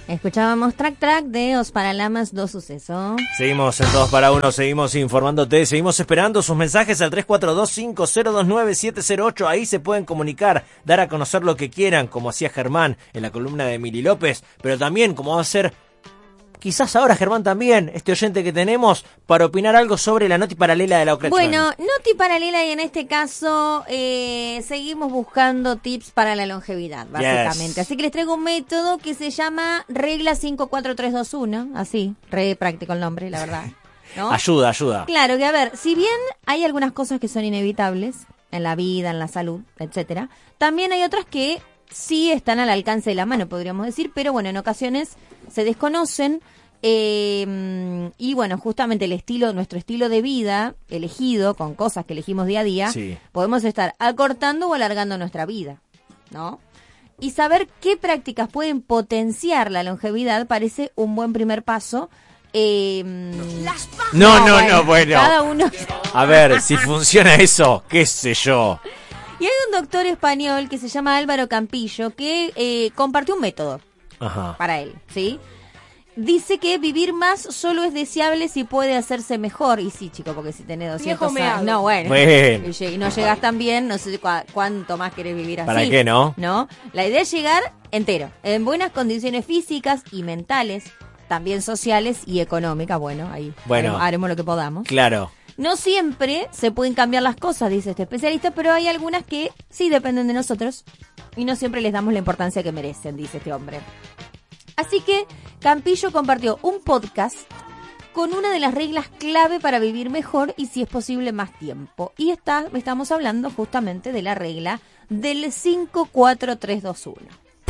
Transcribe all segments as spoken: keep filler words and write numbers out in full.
Escuchábamos Track Track de Os Paralamas do Suceso. Seguimos en Todos para Uno, seguimos informándote, seguimos esperando sus mensajes al tres cuatro dos, cinco cero dos nueve, siete cero ocho. Ahí se pueden comunicar, dar a conocer lo que quieran, como hacía Germán en la columna de Emily López, pero también como va a ser quizás ahora Germán también, este oyente que tenemos, para opinar algo sobre la noti paralela de la Ocreación. Bueno, noti paralela, y en este caso eh, seguimos buscando tips para la longevidad, básicamente. Yes. Así que les traigo un método que se llama Regla cinco cuatro tres dos uno, así, re práctico el nombre, la verdad, ¿no? Ayuda, ayuda. Claro, que a ver, si bien hay algunas cosas que son inevitables en la vida, en la salud, etcétera, también hay otras que sí están al alcance de la mano, podríamos decir, pero bueno, en ocasiones se desconocen. Eh, y bueno, justamente el estilo, nuestro estilo de vida elegido, con cosas que elegimos día a día, Sí. podemos estar acortando o alargando nuestra vida, ¿no? Y saber qué prácticas pueden potenciar la longevidad parece un buen primer paso. Eh, No, no, no, bueno. Cada uno. A ver, si funciona eso, qué sé yo. Y hay un doctor español que se llama Álvaro Campillo que eh, compartió un método Ajá. para él, ¿sí? Dice que vivir más solo es deseable si puede hacerse mejor. Y sí, chico, porque si tenés doscientos años... No, bueno. Bueno. Y lleg- y no llegas tan bien, no sé cua- cuánto más querés vivir así. ¿Para qué no? ¿No? La idea es llegar entero, en buenas condiciones físicas y mentales, también sociales y económicas. Bueno, ahí Bueno. haremos, haremos lo que podamos. Claro. No siempre se pueden cambiar las cosas, dice este especialista, pero hay algunas que sí dependen de nosotros y no siempre les damos la importancia que merecen, dice este hombre. Así que Campillo compartió un podcast con una de las reglas clave para vivir mejor y, si es posible, más tiempo. Y está, estamos hablando justamente de la regla del cinco cuatro tres dos uno.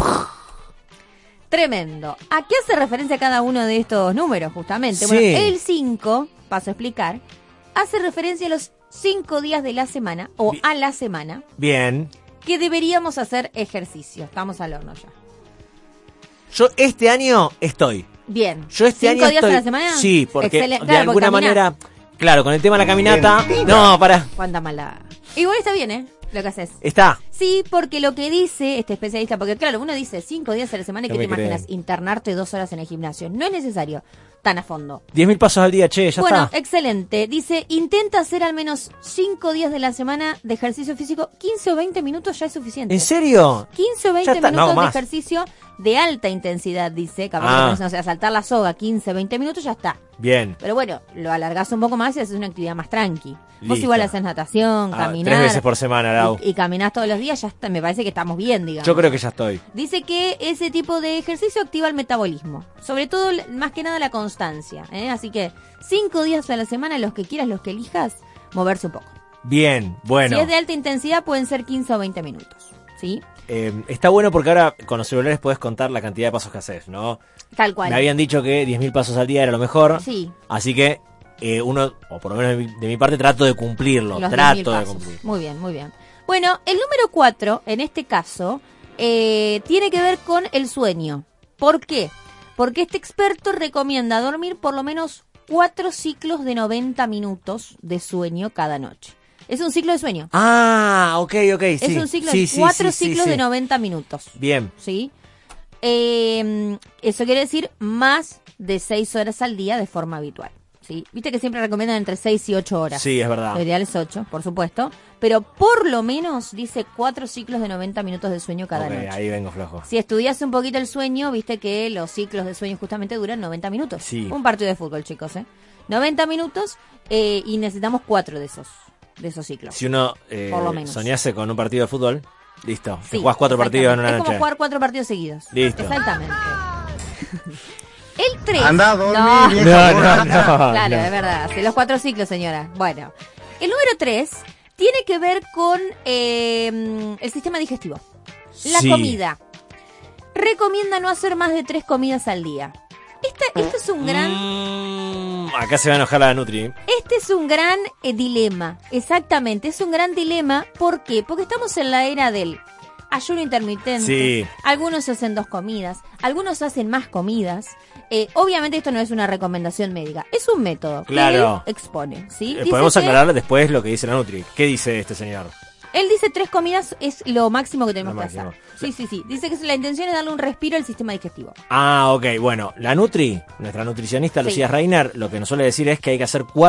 Tremendo. ¿A qué hace referencia cada uno de estos números, justamente? Sí. Bueno, el cinco, paso a explicar, hace referencia a los cinco días de la semana, o Bi- a la semana, Bien. que deberíamos hacer ejercicio. Estamos al horno ya. Yo este año estoy. Bien. Yo este ¿Cinco año días estoy. a la semana? Sí, porque Excelente. de Claro, porque alguna caminás. manera, claro, con el tema de la caminata. No, para. Cuánta mala. Igual está bien, ¿eh? Lo que haces. Está. Sí, porque lo que dice este especialista, porque claro, uno dice cinco días a la semana y No ¿qué te me creen. imaginas? Internarte dos horas en el gimnasio. No es necesario tan a fondo. diez mil pasos al día, che, ya Bueno, está. excelente. Dice, intenta hacer al menos cinco días de la semana de ejercicio físico. quince o veinte minutos ya es suficiente. ¿En serio? quince o Ya veinte está, no minutos hago de más. ejercicio de alta intensidad, dice. Capaz Ah. que pones, no sé, a saltar la soga quince, veinte minutos, ya está. Bien. Pero bueno, lo alargás un poco más y haces una actividad más tranqui. Vos Listo. igual haces natación, Ah, caminar. tres veces por semana, Lau. Y, y caminás todos los días, ya está, me parece que estamos bien, digamos. Yo creo que ya estoy. Dice que ese tipo de ejercicio activa el metabolismo. Sobre todo, más que nada, la constancia. ¿eh? Así que cinco días a la semana, los que quieras, los que elijas, moverse un poco. Bien, bueno. Si es de alta intensidad, pueden ser quince o veinte minutos. ¿Sí? Eh, está bueno porque ahora con los celulares puedes contar la cantidad de pasos que haces, ¿no? Tal cual. Me habían dicho que diez mil pasos al día era lo mejor. Sí. Así que eh, uno, o por lo menos de mi, de mi parte, trato de cumplirlo. Los diez mil trato de pasos. cumplir. Muy bien, muy bien. Bueno, el número cuatro, en este caso, eh, tiene que ver con el sueño. ¿Por qué? Porque este experto recomienda dormir por lo menos cuatro ciclos de noventa minutos de sueño cada noche. Es un ciclo de sueño. Ah, ok, ok, sí. Es un ciclo Sí, de sí, cuatro sí, sí, ciclos sí. de noventa minutos. Bien. ¿Sí? Eh, eso quiere decir más de seis horas al día de forma habitual. ¿Sí? Viste que siempre recomiendan entre seis y ocho horas. Sí, es verdad. Lo ideal es ocho, por supuesto. Pero por lo menos dice cuatro ciclos de noventa minutos de sueño cada Ok, noche. ahí vengo flojo. Si estudias un poquito el sueño, viste que los ciclos de sueño justamente duran noventa minutos. Sí. Un partido de fútbol, chicos, ¿eh? noventa minutos eh, y necesitamos cuatro de esos, de esos ciclos. Si uno eh, Por lo menos. soñase con un partido de fútbol, listo. Sí, Te jugás cuatro partidos en una exactamente. Es noche. como jugar cuatro partidos seguidos. Listo. Exactamente. El tres. Anda a dormir, No. vieja No, no, no. Claro, no. es verdad. Sí, los cuatro ciclos, señora. Bueno, el número tres tiene que ver con eh, el sistema digestivo. La Sí. comida. Recomienda no hacer más de tres comidas al día. Este, este es un gran, Mm, acá se va a enojar la Nutri. este es un gran eh, dilema. Exactamente, es un gran dilema. ¿Por qué? Porque estamos en la era del ayuno intermitente. Sí. Algunos hacen dos comidas, algunos hacen más comidas. Eh, obviamente esto no es una recomendación médica, es un método Claro. que él expone, ¿sí? Eh, Dice Podemos que- aclarar después lo que dice la Nutri. ¿Qué dice este señor? Él dice tres comidas es lo máximo que tenemos Lo que máximo. hacer. Sí, sí, sí. Dice que la intención es darle un respiro al sistema digestivo. Ah, ok. Bueno, la Nutri, nuestra nutricionista Sí. Lucía Reiner, lo que nos suele decir es que hay que hacer cuatro